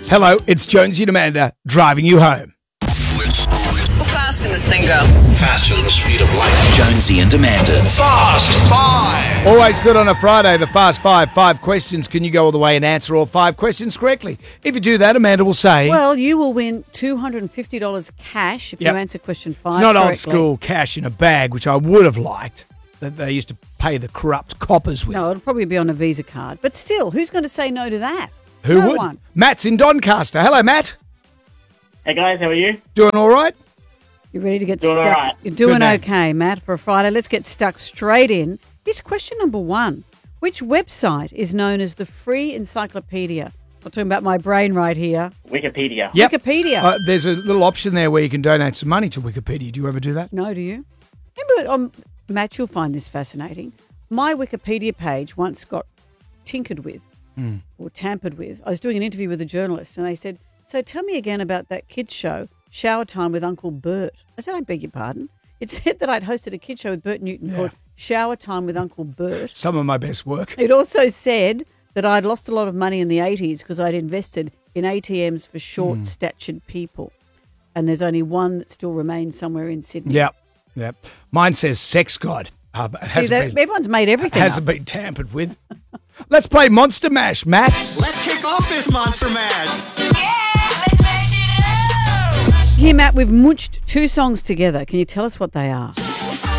Hello, it's Jonesy and Amanda driving you home. How fast can this thing go? Faster than the speed of light. Jonesy and Amanda's Fast Five. Always good on a Friday, the Fast Five. 5 questions. Can you go all the way and answer all 5 questions correctly? If you do that, Amanda will say... Well, you will win $250 cash if Yep. you answer question 5 It's not correctly. old school cash in a bag, which I would have liked, that they used to pay the corrupt coppers with. No, it'll probably be on a Visa card. But still, who's going to say no to that? Who No would? one. Matt's in Doncaster. Hello, Matt. Hey guys, how are you? Doing all right? You ready to get Doing stuck? all right. You're doing Good man. okay, Matt, for a Friday. Let's get stuck straight in. Here's question number 1. Which website is known as the Free Encyclopedia? I'm talking about my brain right here. Wikipedia. Yep. Wikipedia. There's a little option there where you can donate some money to Wikipedia. Do you ever do that? No, do you? Remember, Matt, you'll find this fascinating. My Wikipedia page once got tinkered with or tampered with. I was doing an interview with a journalist and they said, so tell me again about that kids show, Shower Time with Uncle Bert. I said, I beg your pardon. It said that I'd hosted a kids show with Bert Newton called Shower Time with Uncle Bert. Some of my best work. It also said that I'd lost a lot of money in the 80s because I'd invested in ATMs for short-statured people. And there's only one that still remains somewhere in Sydney. Yep. Mine says Sex God. But it See, hasn't been, everyone's made everything hasn't up. been tampered with. Let's play Monster Mash, Matt. Let's kick off this Monster Mash. Here, Matt, we've munched 2 songs together. Can you tell us what they are?